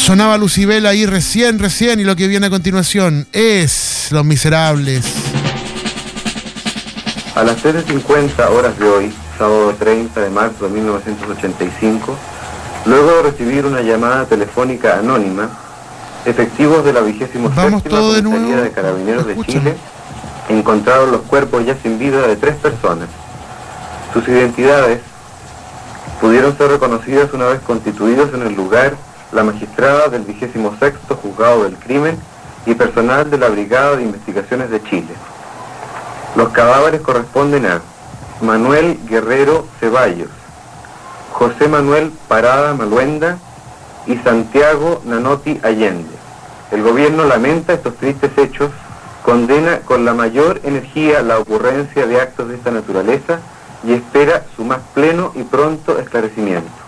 Sonaba Lucibel ahí recién, y lo que viene a continuación es Los Miserables. A las 13:50 horas de hoy, sábado 30 de marzo de 1985, luego de recibir una llamada telefónica anónima, efectivos de la 27ª Comisaría de Carabineros de Chile encontraron los cuerpos ya sin vida de 3 personas. Sus identidades pudieron ser reconocidas una vez constituidos en el lugar la magistrada del 26º Juzgado del Crimen y personal de la Brigada de Investigaciones de Chile. Los cadáveres corresponden a Manuel Guerrero Ceballos, José Manuel Parada Maluenda y Santiago Nanotti Allende. El gobierno lamenta estos tristes hechos, condena con la mayor energía la ocurrencia de actos de esta naturaleza y espera su más pleno y pronto esclarecimiento.